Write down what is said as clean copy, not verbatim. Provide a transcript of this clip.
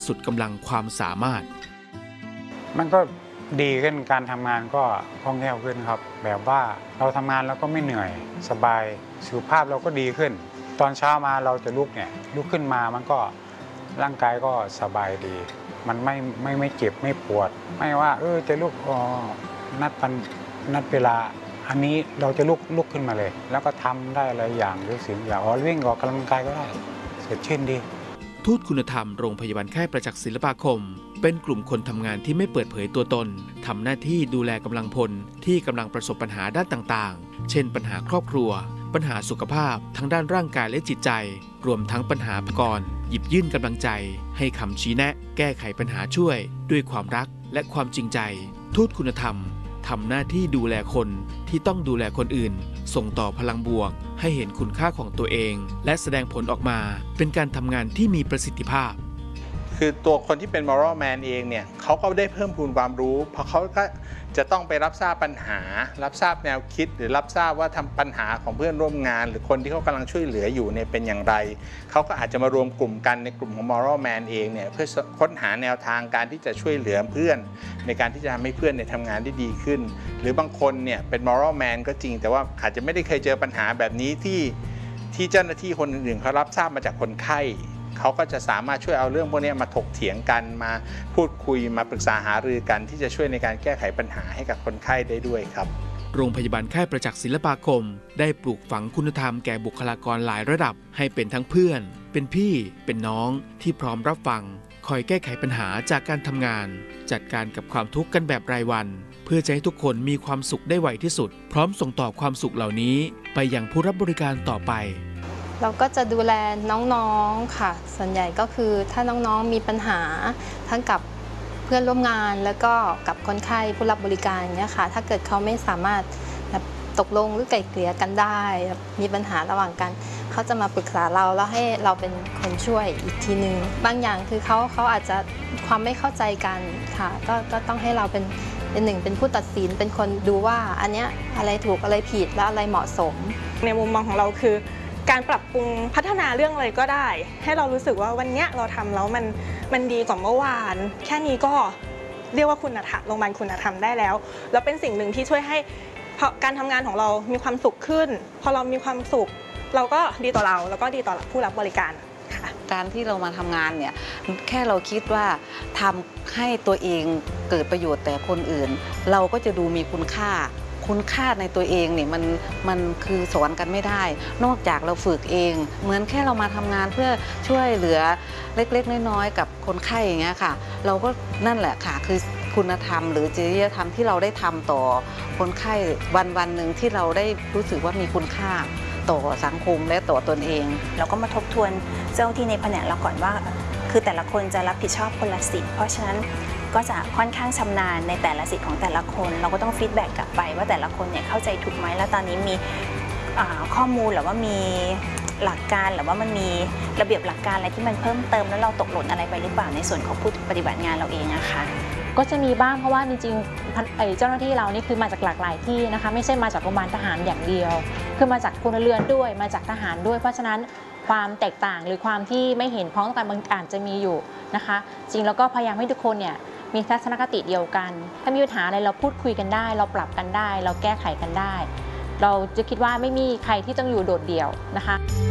สุดกำลังความสามารถมันก็ดีขึ้นการทำงานก็คล่องแคล่วขึ้นครับแบบว่าเราทำงานแล้วก็ไม่เหนื่อยสบายสุขภาพเราก็ดีขึ้นตอนเช้ามาเราจะลุกขึ้นมามันก็ร่างกายก็สบายดีมันไม่เจ็บไม่ปวดไม่ว่าจะลุกนัดเวลาอันนี้เราจะลุกขึ้นมาเลยแล้วก็ทำได้อะไรอย่างหรือสิ่งอย่างวิ่งออกกำลังกายก็ได้สดชื่นดีทูตคุณธรรมโรงพยาบาลค่ายประจักษ์ศิลปาคมเป็นกลุ่มคนทำงานที่ไม่เปิดเผยตัวตนทำหน้าที่ดูแลกำลังพลที่กำลังประสบปัญหาด้านต่างๆเช่นปัญหาครอบครัวปัญหาสุขภาพทั้งด้านร่างกายและจิตใจรวมทั้งปัญหาประกอบหยิบยื่นกำลังใจให้คำชี้แนะแก้ไขปัญหาช่วยด้วยความรักและความจริงใจทูตคุณธรรมทำหน้าที่ดูแลคนที่ต้องดูแลคนอื่นส่งต่อพลังบวกให้เห็นคุณค่าของตัวเองและแสดงผลออกมาเป็นการทำงานที่มีประสิทธิภาพคือตัวคนที่เป็น moral man เองเนี่ยเขาก็ได้เพิ่มพูนความรู้เพราะเขาก็จะต้องไปรับทราบปัญหารับทราบแนวคิดหรือรับทราบว่าทำปัญหาของเพื่อนร่วมงานหรือคนที่เขากำลังช่วยเหลืออยู่เนี่ยเป็นอย่างไรเขาก็อาจจะมารวมกลุ่มกันในกลุ่มของ moral man เองเนี่ยเพื่อค้นหาแนวทางการที่จะช่วยเหลือเพื่อนในการที่จะทำให้เพื่อนเนี่ยทำงานได้ดีขึ้นหรือบางคนเนี่ยเป็น moral man ก็จริงแต่ว่าอาจจะไม่ได้เคยเจอปัญหาแบบนี้ที่เจ้าหน้าที่คนอื่นๆเขารับทราบมาจากคนไข้เขาก็จะสามารถช่วยเอาเรื่องพวกนี้มาถกเถียงกันมาพูดคุยมาปรึกษาหารือกันที่จะช่วยในการแก้ไขปัญหาให้กับคนไข้ได้ด้วยครับโรงพยาบาลค่ายประจักษ์ศิลปาคมได้ปลูกฝังคุณธรรมแก่บุคลากรหลายระดับให้เป็นทั้งเพื่อนเป็นพี่เป็นน้องที่พร้อมรับฟังคอยแก้ไขปัญหาจากการทำงานจัดการกับความทุกข์กันแบบรายวันเพื่อจะให้ทุกคนมีความสุขได้ไวที่สุดพร้อมส่งต่อความสุขเหล่านี้ไปยังผู้รับบริการต่อไปเราก็จะดูแลน้องๆค่ะส่วนใหญ่ก็คือถ้าน้องๆมีปัญหาทั้งกับเพื่อนร่วมงานแล้วก็กับคนไข้ผู้รับบริการอย่างเงี้ยค่ะถ้าเกิดเขาไม่สามารถตกลงหรือไกล่เกลี่ยกันได้มีปัญหาระหว่างกันเขาจะมาปรึกษาเราแล้วให้เราเป็นคนช่วยอีกทีนึงบางอย่างคือเขาอาจจะความไม่เข้าใจกันค่ะก็ต้องให้เราเป็นหนึ่งเป็นผู้ตัดสินเป็นคนดูว่าอันเนี้ยอะไรถูกอะไรผิดและอะไรเหมาะสมในมุมมองของเราคือการปรับปรุงพัฒนาเรื่องอะไรก็ได้ให้เรารู้สึกว่าวันนี้เราทำแล้วมันดีกว่าเมื่อวานแค่นี้ก็เรียกว่าคุณธรรมโรงพยาบาลคุณธรรมได้แล้วแล้วเป็นสิ่งหนึ่งที่ช่วยให้การทำงานของเรามีความสุขขึ้นพอเรามีความสุขเราก็ดีต่อเราแล้วก็ดีต่อผู้รับบริการค่ะการที่เรามาทำงานเนี่ยแค่เราคิดว่าทำให้ตัวเองเกิดประโยชน์แต่คนอื่นเราก็จะดูมีคุณค่าในตัวเองเนี่ยมันคือสอนกันไม่ได้นอกจากเราฝึกเองเหมือนแค่เรามาทำงานเพื่อช่วยเหลือเล็กๆน้อยๆกับคนไข้อย่างเงี้ยค่ะเราก็นั่นแหละค่ะคือคุณธรรมหรือจริยธรรมที่เราได้ทำต่อคนไข้วันหนึ่งที่เราได้รู้สึกว่ามีคุณค่าต่อสังคมและต่อตนเองเราก็มาทบทวนเจ้าที่ในแผนกเราก่อนว่าคือแต่ละคนจะรับผิดชอบคนละสิทธิ์เพราะฉะนั้นก็จะค่อนข้างชำนาญในแต่ละสิทธิ์ของแต่ละคนเราก็ต้องฟีดแบ็กกลับไปว่าแต่ละคนเนี่ยเข้าใจถูกไหมแล้วตอนนี้มีข้อมูลหรือว่ามีหลักการหรือว่ามันมีระเบียบหลักการอะไรที่มันเพิ่มเติมแล้วเราตกหล่นอะไรไปหรือเปล่าในส่วนของผู้ปฏิบัติงานเราเองนะคะก็จะมีบ้างเพราะว่าจริงๆเจ้าหน้าที่เรานี่คือมาจากหลากหลายที่นะคะไม่ใช่มาจากโรงพยาบาลทหารอย่างเดียวคือมาจากพลเรือนด้วยมาจากทหารด้วยเพราะฉะนั้นความแตกต่างหรือความที่ไม่เห็นพ้องต้องกันบางอาจจะมีอยู่นะคะจริงแล้วก็พยายามให้ทุกคนเนี่ยมีทัศนคติเดียวกันถ้ามีปัญหาอะไรเราพูดคุยกันได้เราปรับกันได้เราแก้ไขกันได้เราจะคิดว่าไม่มีใครที่ต้องอยู่โดดเดี่ยวนะคะ